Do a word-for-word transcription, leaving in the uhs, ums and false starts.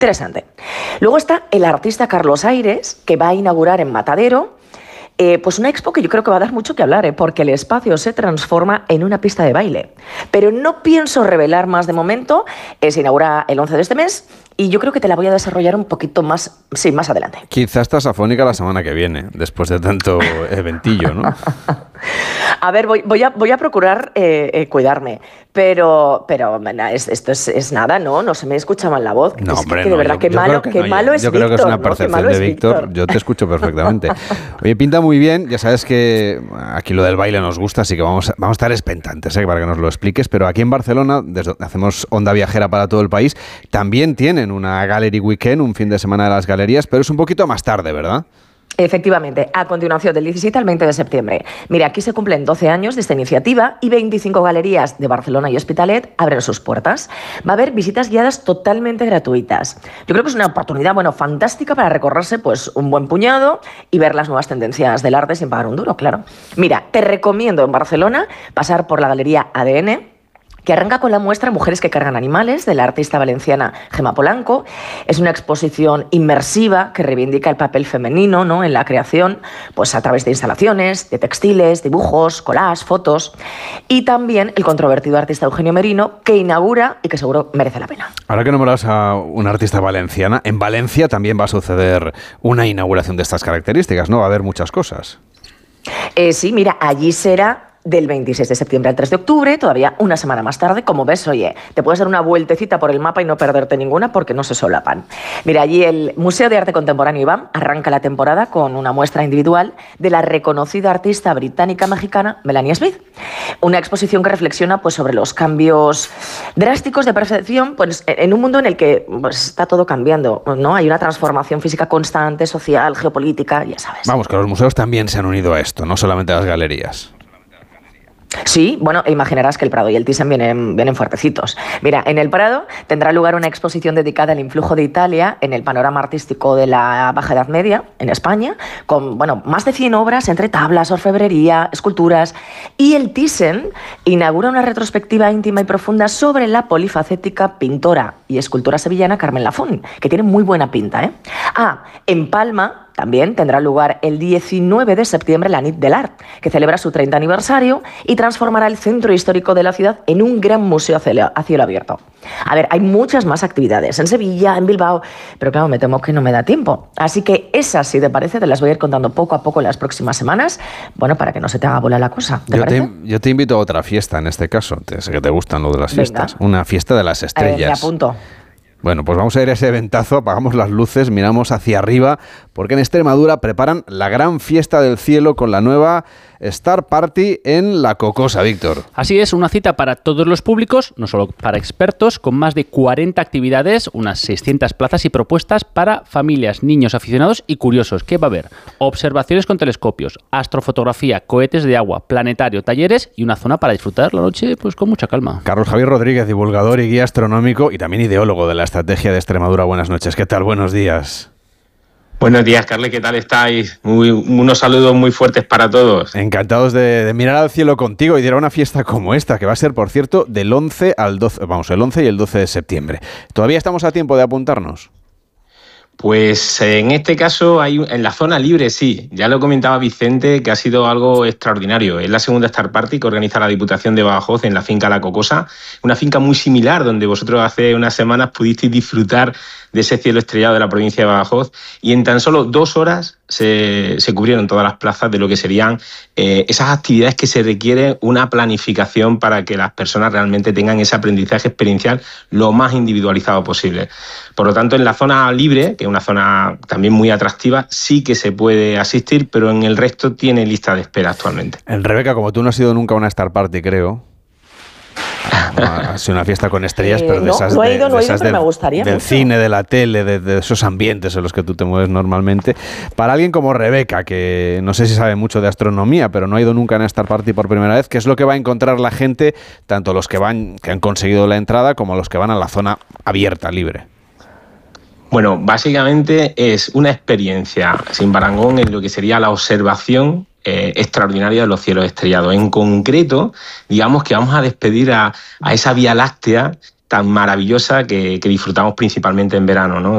Interesante. Luego está el artista Carlos Aires, que va a inaugurar en Matadero Eh, pues una expo que yo creo que va a dar mucho que hablar, ¿eh? Porque el espacio se transforma en una pista de baile. Pero no pienso revelar más de momento. Eh, se inaugura el once de este mes y yo creo que te la voy a desarrollar un poquito más, sí, más adelante. Quizás estás afónica la semana que viene, después de tanto eventillo, ¿no? A ver, voy, voy, a, voy a procurar eh, eh, cuidarme, pero, pero es, esto es, es nada, ¿no? No se me escucha mal la voz. No, es hombre, que, no, de verdad, yo, qué yo malo, que qué no, malo yo, es yo Víctor. creo que es una ¿no? percepción de Víctor. Víctor. Yo te escucho perfectamente. Oye, pinta muy bien. Ya sabes que aquí lo del baile nos gusta, así que vamos, vamos a estar expectantes, ¿eh? Para que nos lo expliques. Pero aquí en Barcelona, desde donde hacemos Onda Viajera para todo el país, también tienen una Gallery Weekend, un fin de semana de las galerías, pero es un poquito más tarde, ¿verdad? Efectivamente, a continuación, del diecisiete al veinte de septiembre. Mira, aquí se cumplen doce años de esta iniciativa y veinticinco galerías de Barcelona y Hospitalet abren sus puertas. Va a haber visitas guiadas totalmente gratuitas. Yo creo que es una oportunidad, bueno, fantástica para recorrerse pues un buen puñado y ver las nuevas tendencias del arte sin pagar un duro, claro. Mira, te recomiendo en Barcelona pasar por la Galería A D N, que arranca con la muestra Mujeres que cargan animales, de la artista valenciana Gemma Polanco. Es una exposición inmersiva que reivindica el papel femenino, ¿no?, en la creación, pues a través de instalaciones, de textiles, dibujos, collages, fotos. Y también el controvertido artista Eugenio Merino, que inaugura y que seguro merece la pena. Ahora que nombras a una artista valenciana, en Valencia también va a suceder una inauguración de estas características, ¿no? Va a haber muchas cosas. Eh, sí, mira, allí será del veintiséis de septiembre al tres de octubre, todavía una semana más tarde. Como ves, oye, te puedes dar una vueltecita por el mapa y no perderte ninguna porque no se solapan. Mira, allí el Museo de Arte Contemporáneo Iván arranca la temporada con una muestra individual de la reconocida artista británica-mexicana Melanie Smith. Una exposición que reflexiona pues, sobre los cambios drásticos de percepción pues, en un mundo en el que pues, está todo cambiando, ¿no? Hay una transformación física constante, social, geopolítica, ya sabes. Vamos, que los museos también se han unido a esto, no solamente las galerías. Sí, bueno, imaginarás que el Prado y el Thyssen vienen, vienen fuertecitos. Mira, en el Prado tendrá lugar una exposición dedicada al influjo de Italia en el panorama artístico de la Baja Edad Media en España, con, bueno, más de cien obras entre tablas, orfebrería, esculturas. Y el Thyssen inaugura una retrospectiva íntima y profunda sobre la polifacética pintora y escultora sevillana Carmen Lafón, que tiene muy buena pinta, ¿eh? Ah, en Palma también tendrá lugar el diecinueve de septiembre la Nit del Art, que celebra su treinta aniversario y transformará el centro histórico de la ciudad en un gran museo a cielo abierto. A ver, hay muchas más actividades en Sevilla, en Bilbao, pero claro, me temo que no me da tiempo. Así que esas, si te parece, te las voy a ir contando poco a poco en las próximas semanas, bueno, para que no se te haga bola la cosa. ¿Te yo, parece? te, yo te invito a otra fiesta en este caso. Te, sé que te gustan lo de las fiestas. Venga. Una fiesta de las estrellas. A ver, me apunto. Bueno, pues vamos a ir a ese ventazo, apagamos las luces, miramos hacia arriba, porque en Extremadura preparan la gran fiesta del cielo con la nueva Star Party en La Cocosa, Víctor. Así es, una cita para todos los públicos, no solo para expertos, con más de cuarenta actividades, unas seiscientas plazas y propuestas para familias, niños, aficionados y curiosos. ¿Qué va a haber? Observaciones con telescopios, astrofotografía, cohetes de agua, planetario, talleres y una zona para disfrutar la noche pues con mucha calma. Carlos Javier Rodríguez, divulgador y guía astronómico y también ideólogo de la estrategia de Extremadura. Buenas noches. ¿Qué tal? Buenos días. Buenos días, Carles, ¿qué tal estáis? Muy, unos saludos muy fuertes para todos. Encantados de, de mirar al cielo contigo y de ir a una fiesta como esta, que va a ser, por cierto, del once al doce, vamos, el once y el doce de septiembre. ¿Todavía estamos a tiempo de apuntarnos? Pues en este caso, hay en la zona libre sí, ya lo comentaba Vicente, que ha sido algo extraordinario. Es la segunda Star Party que organiza la Diputación de Badajoz en la finca La Cocosa, una finca muy similar donde vosotros hace unas semanas pudisteis disfrutar de ese cielo estrellado de la provincia de Badajoz, y en tan solo dos horas se, se cubrieron todas las plazas de lo que serían eh, esas actividades que se requiere una planificación para que las personas realmente tengan ese aprendizaje experiencial lo más individualizado posible. Por lo tanto, en la zona libre, que es una zona también muy atractiva, sí que se puede asistir, pero en el resto tiene lista de espera actualmente. El Rebeca, como tú no has ido nunca a una Star Party, creo... Ha sido una fiesta con estrellas, eh, pero de no, esas, no he de, ido, no de he ido, esas pero del, me gustaría del mucho. cine, de la tele, de, de esos ambientes en los que tú te mueves normalmente. Para alguien como Rebeca, que no sé si sabe mucho de astronomía, pero no ha ido nunca a una Star Party por primera vez, ¿qué es lo que va a encontrar la gente, tanto los que van, que han conseguido la entrada, como los que van a la zona abierta, libre? Bueno, básicamente es una experiencia sin parangón en lo que sería la observación Eh, extraordinaria de los cielos estrellados. En concreto, digamos que vamos a despedir a, a esa Vía Láctea tan maravillosa que, que disfrutamos principalmente en verano, ¿no?